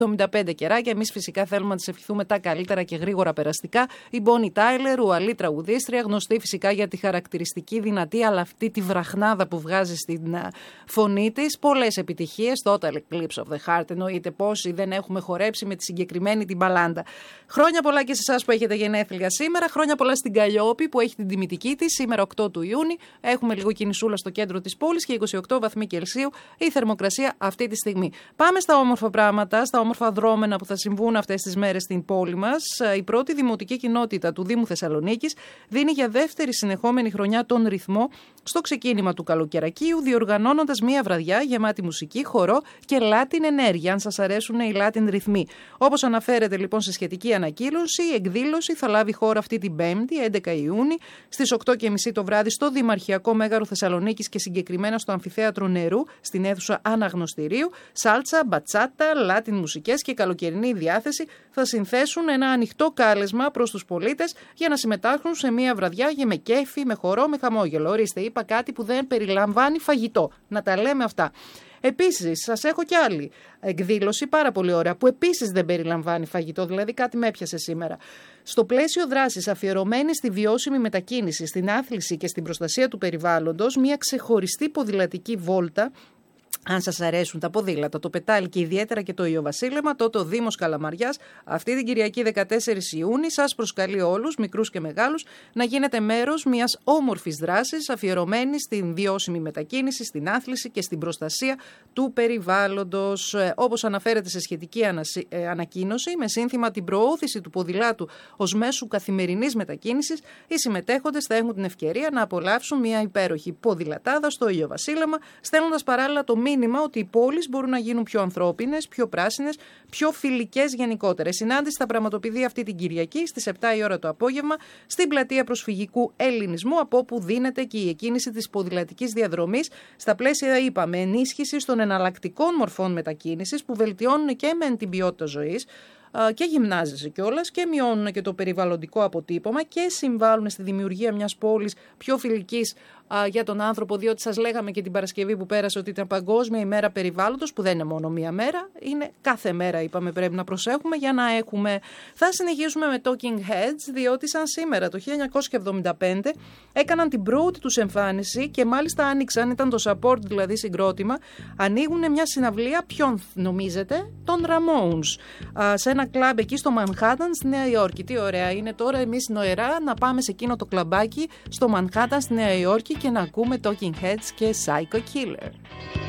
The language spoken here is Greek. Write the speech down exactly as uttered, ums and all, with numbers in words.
εβδομήντα πέντε καιράκια. Εμείς φυσικά θέλουμε να της ευχηθούμε τα καλύτερα και γρήγορα περαστικά. Η Bonnie Tyler, ουαλή τραγουδίστρια, γνωστή φυσικά για τη χαρακτηριστική δυνατή, αλλά αυτή τη βραχνάδα που βγάζει στην φωνή της. Πολλές επιτυχίες. Total Eclipse of the Heart, εννοείται πόσοι δεν έχουμε χορέψει με τη συγκεκριμένη την μπαλάντα. Χρόνια πολλά και σε εσάς που έχετε γενέθλια σήμερα. Χρόνια πολλά στην Καλλιόπη που έχει την τιμητική της. Σήμερα οκτώ του Ιούνιου. Έχουμε λίγο κινησούλα στο κέντρο της πόλης και είκοσι οκτώ βαθμοί Κελσίου η θερμοκρασία αυτή τη στιγμή. Πάμε στα όμορφα πράγματα, στα όμορφα δρόμενα που θα συμβούν αυτές τις μέρες στην πόλη μας. Η πρώτη δημοτική κοινότητα του Δήμου Θεσσαλονίκης δίνει για δεύτερη συνεχόμενη χρονιά τον ρυθμό στο ξεκίνημα του καλοκαιρακίου, διοργανώνοντας μία βραδιά γεμάτη μουσική, χορό και Latin ενέργεια, αν σας αρέσουν οι Latin ρυθμοί. Όπως αναφέρεται λοιπόν σε σχετική ανακοίνωση, η εκδήλωση θα λάβει χώρα αυτή την Πέμπτη, έντεκα Ιουνίου, στις οκτώ και μισή το βράδυ στο Δημαρχιακό Μέγαρο Θεσσαλονίκης και συγκεκριμένα στο Αμφιθέατρο Νερού, στην αίθουσα Αναγνωστηρίου. Σάλτσα, μπατσάτα, Latin μουσικές και καλοκαιρινή διάθεση θα συνθέσουν ένα ανοιχτό κάλεσμα προς τους πολίτες για να συμμετάσχουν σε μία βραδιά με κέφι, με χορό, με χαμόγελο. Ορίστε, είπα κάτι που δεν περιλαμβάνει φαγητό. Να τα λέμε αυτά. Επίσης, σας έχω κι άλλη εκδήλωση πάρα πολύ ωραία που επίσης δεν περιλαμβάνει φαγητό, δηλαδή κάτι με έπιασε σήμερα. Στο πλαίσιο δράσης αφιερωμένη στη βιώσιμη μετακίνηση, στην άθληση και στην προστασία του περιβάλλοντος, μια ξεχωριστή ποδηλατική βόλτα. Αν σας αρέσουν τα ποδήλατα, το πετάλι και ιδιαίτερα και το Ιωβασίλεμα, τότε ο Δήμος Καλαμαριάς αυτή την Κυριακή δεκατέσσερις Ιουνίου σας προσκαλεί όλους, μικρούς και μεγάλους, να γίνετε μέρος μιας όμορφης δράσης αφιερωμένης στην βιώσιμη μετακίνηση, στην άθληση και στην προστασία του περιβάλλοντος. Ε, όπως αναφέρεται σε σχετική ανασύ, ε, ανακοίνωση, με σύνθημα την προώθηση του ποδηλάτου ως μέσου καθημερινής μετακίνησης, οι συμμετέχοντες θα έχουν την ευκαιρία να απολαύσουν μια υπέροχη ποδηλατάδα στο Ιωβασίλεμα, στέλνοντας παράλληλα το μήνυμα ότι οι πόλεις μπορούν να γίνουν πιο ανθρώπινες, πιο πράσινες, πιο φιλικές γενικότερα. Η συνάντηση θα πραγματοποιηθεί αυτή την Κυριακή στις επτά η ώρα το απόγευμα στην πλατεία Προσφυγικού Ελληνισμού, από όπου δίνεται και η εκκίνηση της ποδηλατικής διαδρομής στα πλαίσια, είπαμε, ενίσχυσης των εναλλακτικών μορφών μετακίνησης που βελτιώνουν και μεν την ποιότητα ζωής και γυμνάζεσαι κιόλας και μειώνουν και το περιβαλλοντικό αποτύπωμα και συμβάλλουν στη δημιουργία μιας πόλης πιο φιλικής α, για τον άνθρωπο, διότι σας λέγαμε και την Παρασκευή που πέρασε ότι ήταν Παγκόσμια ημέρα περιβάλλοντος, που δεν είναι μόνο μία μέρα, είναι κάθε μέρα, είπαμε, πρέπει να προσέχουμε για να έχουμε. Θα συνεχίσουμε με Talking Heads, διότι σαν σήμερα το χίλια εννιακόσια εβδομήντα πέντε έκαναν την πρώτη τους εμφάνιση και μάλιστα άνοιξαν, ήταν το support δηλαδή συγκρότημα, ανοίγουν μια συναυλία, ποιον νομίζετε, των Ramones, α, σε ένα κλαμπ εκεί στο Manhattan στη Νέα Υόρκη. Τι ωραία είναι τώρα εμείς νοερά να πάμε σε εκείνο το κλαμπάκι στο Manhattan στη Νέα Υόρκη και να ακούμε Talking Heads και Psycho Killer.